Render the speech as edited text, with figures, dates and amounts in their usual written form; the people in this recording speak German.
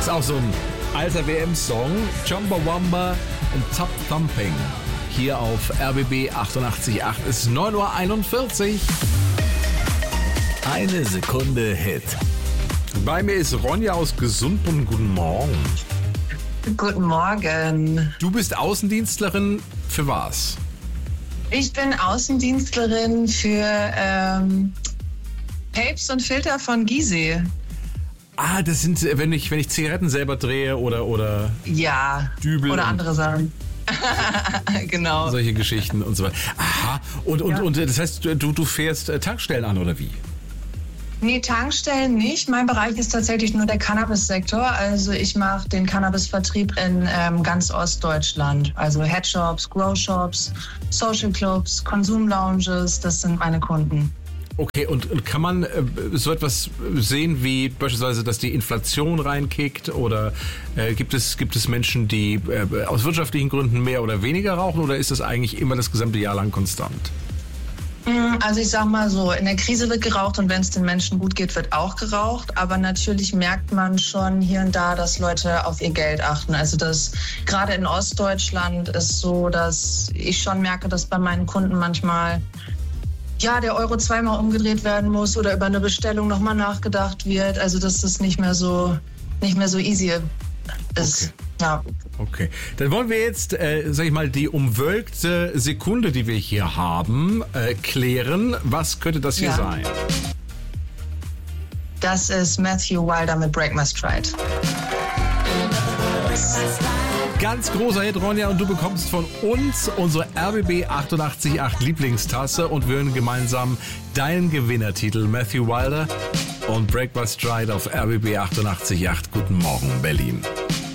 Ist auch so ein alter WM-Song. Chumbawamba und Top Thumping. Hier auf RBB 88.8 ist 9:41 Uhr. Eine Sekunde Hit. Bei mir ist Ronja aus Gesundbrunnen. Guten Morgen. Guten Morgen. Du bist Außendienstlerin für was? Ich bin Außendienstlerin für Papes und Filter von Gysi. Ah, das sind, wenn ich Zigaretten selber drehe oder Ja, Dübel oder und andere Sachen. Genau. solche Geschichten und so weiter. Aha, und das heißt, du fährst Tankstellen an, oder wie? Nee, Tankstellen nicht. Mein Bereich ist tatsächlich nur der Cannabis-Sektor. Also ich mache den Cannabis-Vertrieb in ganz Ostdeutschland. Also Headshops, Grow-Shops, Social Clubs, Konsumlounges, das sind meine Kunden. Okay, und kann man so etwas sehen wie beispielsweise, dass die Inflation reinkickt oder gibt es Menschen, die aus wirtschaftlichen Gründen mehr oder weniger rauchen oder ist das eigentlich immer das gesamte Jahr lang konstant? Also ich sag mal so, in der Krise wird geraucht und wenn es den Menschen gut geht, wird auch geraucht. Aber natürlich merkt man schon hier und da, dass Leute auf ihr Geld achten. Also das gerade in Ostdeutschland ist so, dass ich schon merke, dass bei meinen Kunden manchmal der Euro zweimal umgedreht werden muss oder über eine Bestellung nochmal nachgedacht wird. Also dass das nicht mehr so easy ist. Okay. Ja. Okay, dann wollen wir jetzt, sag ich mal, die umwölkte Sekunde, die wir hier haben, klären. Was könnte das hier sein? Das ist Matthew Wilder mit Break My Stride. Ganz großer Hit, Ronja, und du bekommst von uns unsere RBB 88.8 Lieblingstasse und wir hören gemeinsam deinen Gewinnertitel Matthew Wilder und Break My Stride auf RBB 88.8. Guten Morgen, Berlin.